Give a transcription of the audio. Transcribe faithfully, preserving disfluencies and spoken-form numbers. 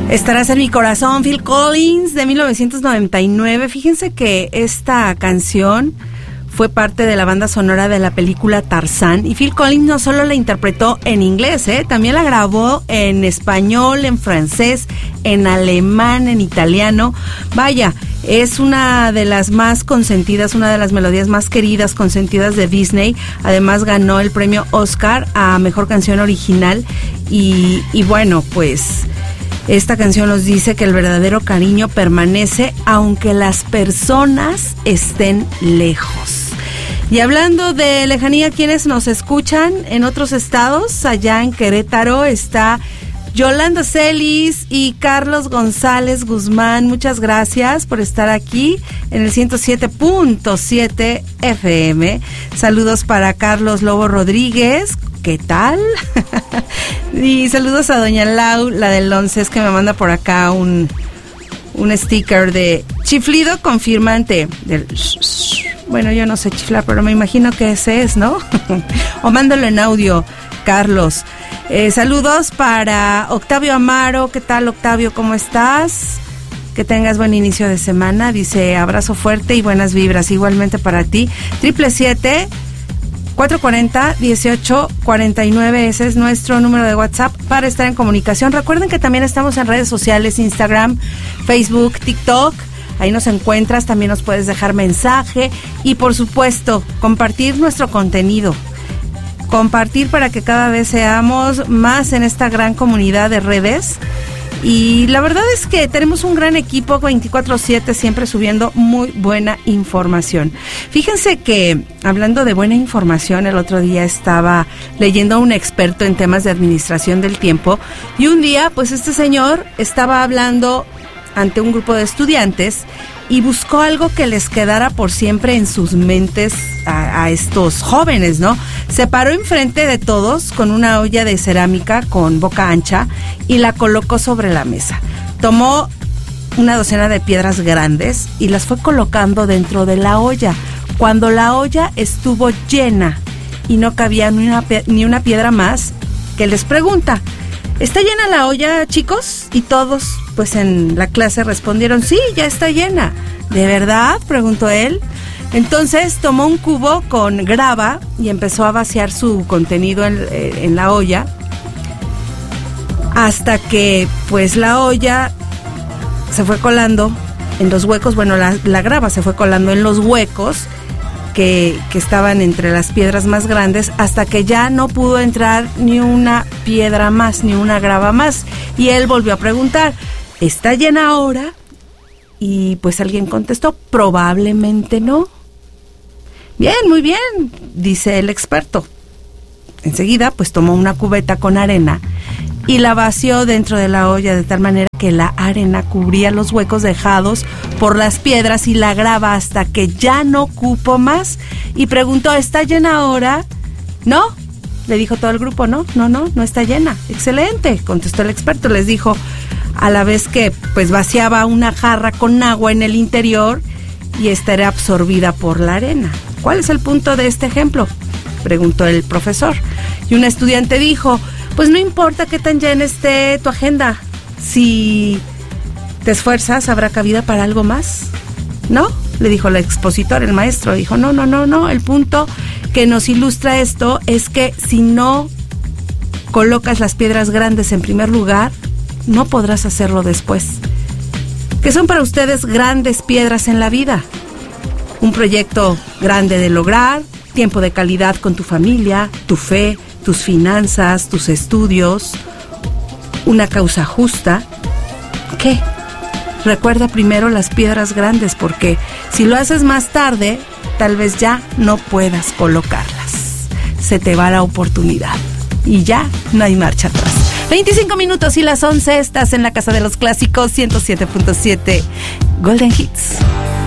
Estarás en mi corazón, Phil Collins, de mil novecientos noventa y nueve. Fíjense que esta canción fue parte de la banda sonora de la película Tarzán, y Phil Collins no solo la interpretó en inglés, ¿eh? también la grabó en español, en francés, en alemán, en italiano. Vaya, es una de las más consentidas, una de las melodías más queridas, consentidas de Disney. Además ganó el premio Oscar a Mejor Canción Original y, y bueno, pues esta canción nos dice que el verdadero cariño permanece aunque las personas estén lejos. Y hablando de lejanía, quienes nos escuchan en otros estados, allá en Querétaro está Yolanda Celis y Carlos González Guzmán. Muchas gracias por estar aquí en el ciento siete punto siete F M. Saludos para Carlos Lobo Rodríguez. ¿Qué tal? Y saludos a doña Lau, la del once, es que me manda por acá un, un sticker de chiflido confirmante. Del bueno, yo no sé chiflar, pero me imagino que ese es, ¿no? O mándalo en audio, Carlos. Eh, saludos para Octavio Amaro. ¿Qué tal, Octavio? ¿Cómo estás? Que tengas buen inicio de semana. Dice abrazo fuerte y buenas vibras. Igualmente para ti. Triple siete cuatro cuatro cero dieciocho cuarenta y nueve, ese es nuestro número de WhatsApp para estar en comunicación. Recuerden que también estamos en redes sociales, Instagram, Facebook, TikTok. Ahí nos encuentras, también nos puedes dejar mensaje y por supuesto compartir nuestro contenido. Compartir para que cada vez seamos más en esta gran comunidad de redes. Y la verdad es que tenemos un gran equipo veinticuatro siete, siempre subiendo muy buena información. Fíjense que, hablando de buena información, el otro día estaba leyendo a un experto en temas de administración del tiempo, y un día, pues este señor estaba hablando ante un grupo de estudiantes y buscó algo que les quedara por siempre en sus mentes a, a estos jóvenes, ¿no? Se paró enfrente de todos con una olla de cerámica con boca ancha y la colocó sobre la mesa. Tomó una docena de piedras grandes y las fue colocando dentro de la olla. Cuando la olla estuvo llena y no cabía ni una, ni una piedra más, que les pregunta: ¿está llena la olla, chicos? Y todos, pues en la clase respondieron: sí, ya está llena. ¿De verdad?, preguntó él. Entonces tomó un cubo con grava y empezó a vaciar su contenido en, en la olla, hasta que pues la olla se fue colando en los huecos, bueno, la, la grava se fue colando en los huecos que, que estaban entre las piedras más grandes, hasta que ya no pudo entrar ni una piedra más, ni una grava más. Y él volvió a preguntar: ¿está llena ahora? Y pues alguien contestó: probablemente no. Bien, muy bien, dice el experto. Enseguida pues tomó una cubeta con arena y la vació dentro de la olla de tal manera que la arena cubría los huecos dejados por las piedras y la grava hasta que ya no cupo más. Y preguntó: ¿está llena ahora? No, le dijo todo el grupo. No, no, no, no está llena. Excelente, contestó el experto. Les dijo, a la vez que pues vaciaba una jarra con agua en el interior y esta era absorbida por la arena. ¿Cuál es el punto de este ejemplo?, preguntó el profesor. Y un estudiante dijo: pues no importa qué tan llena esté tu agenda, si te esfuerzas habrá cabida para algo más, ¿no? Le dijo el expositor, el maestro. Dijo: no, no, no, no, el punto que nos ilustra esto es que si no colocas las piedras grandes en primer lugar, no podrás hacerlo después. ¿Qué son para ustedes grandes piedras en la vida? Un proyecto grande de lograr, tiempo de calidad con tu familia, tu fe, tus finanzas, tus estudios, una causa justa. ¿Qué? Recuerda primero las piedras grandes, porque si lo haces más tarde, tal vez ya no puedas colocarlas. Se te va la oportunidad y ya no hay marcha atrás. veinticinco minutos y las once, estás en la Casa de los Clásicos, ciento siete punto siete Golden Hits.